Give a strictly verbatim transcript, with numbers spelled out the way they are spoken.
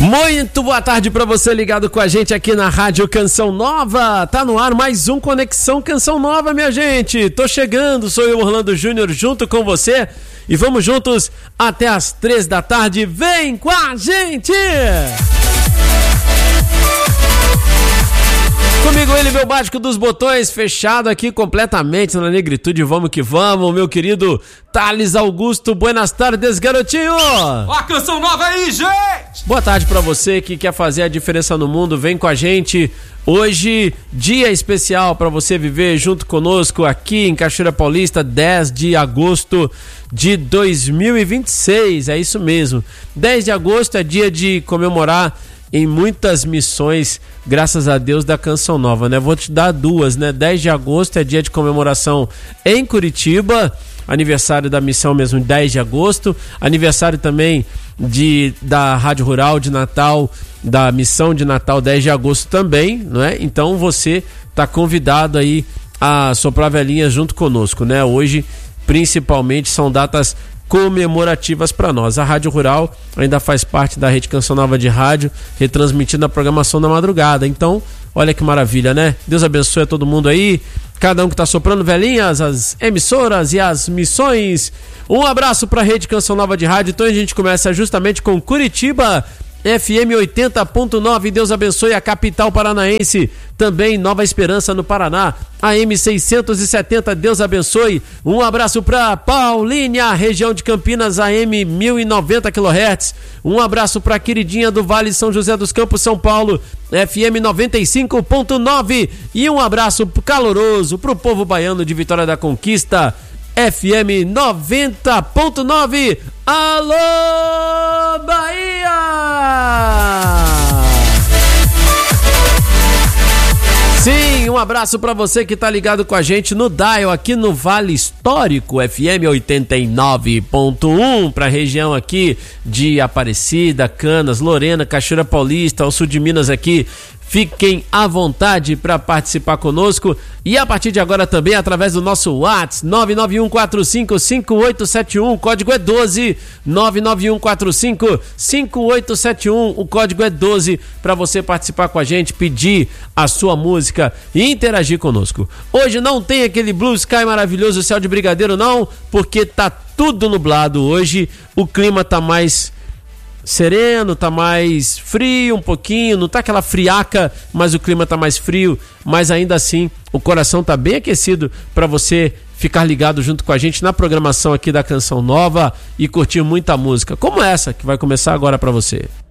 Muito boa tarde para você ligado com a gente aqui na Rádio Canção Nova. Tá no ar mais um Conexão Canção Nova, minha gente. Tô chegando, sou eu, Orlando Júnior, junto com você. E vamos juntos até as três da tarde. Vem com a gente! Comigo ele, meu básico dos botões, fechado aqui completamente na negritude, vamos que vamos, meu querido Thales Augusto, buenas tardes, garotinho! Ó a Canção Nova aí, gente! Boa tarde pra você que quer fazer a diferença no mundo, vem com a gente, hoje dia especial pra você viver junto conosco aqui em Cachoeira Paulista, dez de agosto de dois mil e vinte e seis, é isso mesmo, dez de agosto é dia de comemorar em muitas missões, graças a Deus, da Canção Nova, né? Vou te dar duas, né? dez de agosto é dia de comemoração em Curitiba, aniversário da missão mesmo, dez de agosto, aniversário também de, da Rádio Rural de Natal, da missão de Natal, dez de agosto também, não é? Então você tá convidado aí a soprar velhinha junto conosco, né? Hoje, principalmente, são datas comemorativas para nós. A Rádio Rural ainda faz parte da Rede Canção Nova de Rádio, retransmitindo a programação da madrugada. Então, olha que maravilha, né? Deus abençoe a todo mundo aí, cada um que tá soprando velhinhas, as emissoras e as missões. Um abraço para a Rede Canção Nova de Rádio. Então a gente começa justamente com Curitiba, F M oitenta ponto nove, Deus abençoe a capital paranaense, também Nova Esperança no Paraná, A M seiscentos e setenta, Deus abençoe. Um abraço para Paulínia, região de Campinas, A M mil e noventa quilohertz. Um abraço para queridinha do Vale São José dos Campos, São Paulo, F M noventa e cinco ponto nove. E um abraço caloroso pro povo baiano de Vitória da Conquista, F M noventa ponto nove. Alô, Bahia! Sim, um abraço pra você que tá ligado com a gente no Dial aqui no Vale Histórico, F M oitenta e nove ponto um, pra região aqui de Aparecida, Canas, Lorena, Cachoeira Paulista, ao sul de Minas aqui. Fiquem à vontade para participar conosco e a partir de agora também através do nosso WhatsApp nove nove um quatro cinco cinco oito sete um, o código é doze, nove nove um quatro cinco cinco oito sete um, o código é doze, para você participar com a gente, pedir a sua música e interagir conosco. Hoje não tem aquele blue sky maravilhoso, céu de brigadeiro não, porque tá tudo nublado hoje, o clima tá mais sereno, tá mais frio um pouquinho, não tá aquela friaca, mas o clima tá mais frio, mas ainda assim o coração tá bem aquecido para você ficar ligado junto com a gente na programação aqui da Canção Nova e curtir muita música, como essa que vai começar agora para você.